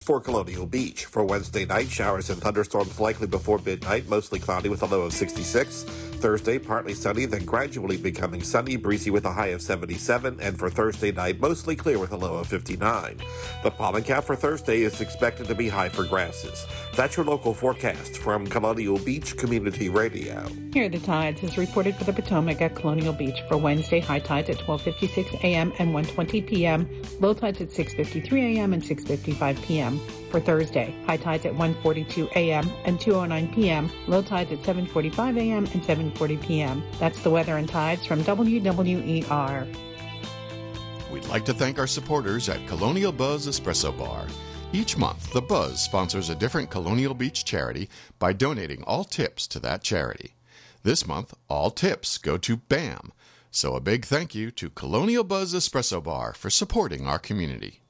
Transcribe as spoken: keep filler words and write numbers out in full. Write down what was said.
for Colonial Beach. For Wednesday night, showers and thunderstorms likely before midnight, mostly cloudy with a low of sixty-six. Thursday, partly sunny, then gradually becoming sunny, breezy with a high of seventy-seven. And for Thursday night, mostly clear with a low of fifty-nine. The pollen count for Thursday is expected to be high for grasses. That's your local forecast from Colonial Beach Community Radio. Here are the tides as reported for the Potomac at Colonial Beach. For Wednesday, high tides at twelve fifty-six a.m. and one twenty p.m., low tides at six fifty-three a.m. and six fifty-five p.m. For Thursday, high tides at one forty-two a.m. and two oh nine p.m., low tides at seven forty-five a.m. and seven forty p.m. That's the weather and tides from W W E R. We'd like to thank our supporters at Colonial Buzz Espresso Bar. Each month, the Buzz sponsors a different Colonial Beach charity by donating all tips to that charity. This month, all tips go to BAM. So a big thank you to Colonial Buzz Espresso Bar for supporting our community.